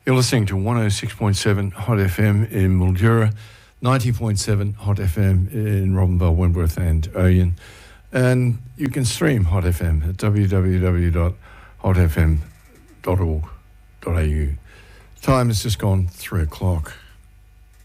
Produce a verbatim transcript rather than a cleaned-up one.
You're listening to one oh six point seven Hot F M in Mildura, ninety point seven Hot F M in Robinvale, Wentworth and Oyen. And you can stream Hot F M at w w w dot hot f m dot org dot a u. Time has just gone three o'clock.